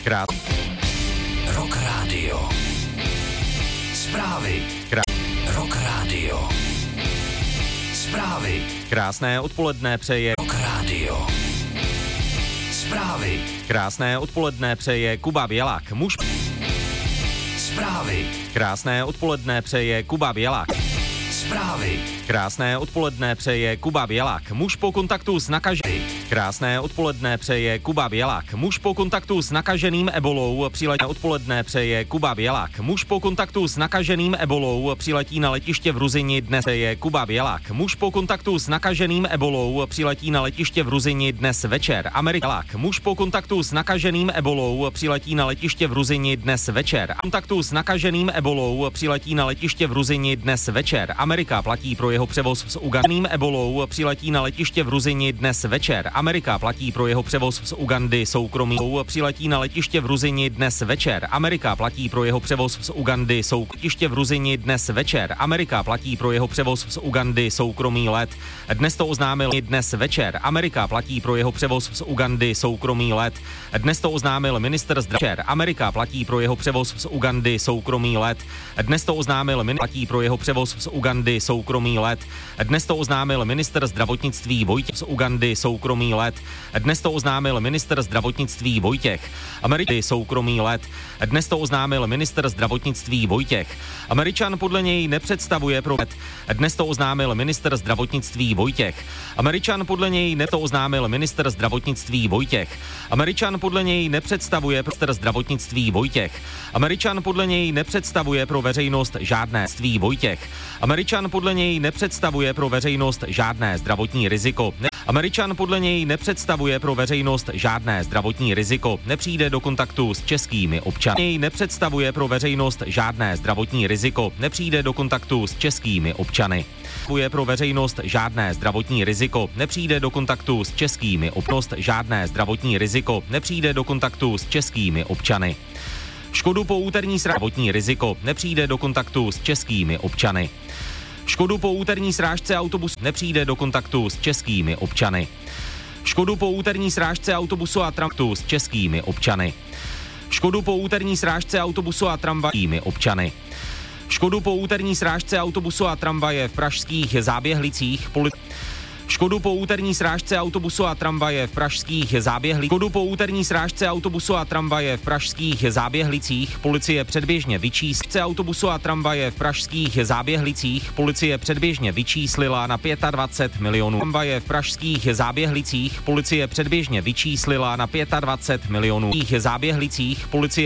Rock Radio. Zprávy. Rock Radio. Zprávy. Krásné odpoledne přeje Rock Radio. Zprávy. Krásné odpoledne přeje Kuba Bělák. Zprávy. Krásné odpoledne přeje Kuba Bělák. Zprávy. Krásné odpoledne přeje Kuba Bělák. Muž po kontaktu s nakaženým. Krásné odpoledne přeje Kuba Bělák. Muž po kontaktu s nakaženým ebolou přiletí odpoledne přeje Kuba Bělák. Muž po kontaktu s nakaženým ebolou přiletí na letiště v Ruzini dnes je Kuba Bělák. Muž po kontaktu s nakaženým ebolou přiletí na letiště v Ruzini dnes večer. Amerikák. Muž po kontaktu s nakaženým ebolou přiletí na letiště v Ruzini dnes večer. Kontaktu s nakaženým ebolou přiletí na letiště v Ruzini dnes večer. Amerika platí pro jeho převoz s ugandaným ebolou přiletí na letiště v Ruzini dnes večer. Amerika platí pro jeho převoz z Ugandy soukromý přiletí na letiště v Ruzini dnes večer. Amerika platí pro jeho převoz z Ugandy letiště v Ruzini dnes večer. Amerika platí pro jeho převoz z Ugandy soukromý let. Dnes to oznámil dnes večer. Amerika platí pro jeho převoz z Ugandy soukromý let. Dnes to oznámil ministr zdravotnictví. Amerika platí pro jeho převoz z Ugandy soukromý let. Dnes to oznámil platí pro jeho převoz z Ugandy soukromý let. Dnes to oznámil ministr zdravotnictví Vojtěch z Ugandy soukromý let. Dnes to oznámil ministr zdravotnictví Vojtěch. Američan soukromý let. Dnes to oznámil ministr zdravotnictví Vojtěch. Američan podle něj nepředstavuje pro let. Dnes to oznámil ministr zdravotnictví Vojtěch. Američan podle něj to oznámil ministr zdravotnictví Vojtěch. Američan podle něj nepředstavuje ministr zdravotnictví Vojtěch. Američan podle něj nepředstavuje pro veřejnost žádné ství Vojtěch. Američan podle něj nepředstavuje pro veřejnost žádné zdravotní riziko. Američan podle něj nepředstavuje pro veřejnost žádné zdravotní riziko. Nepřijde do kontaktu s českými občany. Nepředstavuje pro veřejnost žádné zdravotní riziko. Nepřijde do kontaktu s českými občany. Nepředstavuje pro veřejnost žádné zdravotní riziko. Nepřijde do kontaktu s českými občany. Žádné zdravotní riziko. Nepřijde do kontaktu s českými občany. Škodu po úterní zdravotní riziko. Nepřijde do kontaktu s českými občany. Škodu po úterní srážce autobusu nepřijde do kontaktu s českými občany. Škodu po úterní srážce autobusu a tramvaje s českými občany. Škodu po úterní srážce autobusu a tramvajími občany. Škodu po úterní srážce autobusu a tramvaje v pražských Záběhlicích Škodu po úterní srážce autobusu a tramvaje v pražských Záběhlicích. Škodu po úterní srážce autobusu a tramvaje v pražských Záběhlicích policie předběžně vyčíslila autobusu a tramvaje v pražských Záběhlicích policie předběžně vyčíslila na 25 milionů. Tramvaje v pražských Záběhlicích policie předběžně vyčíslila na 25 milionů. V Záběhlicích policie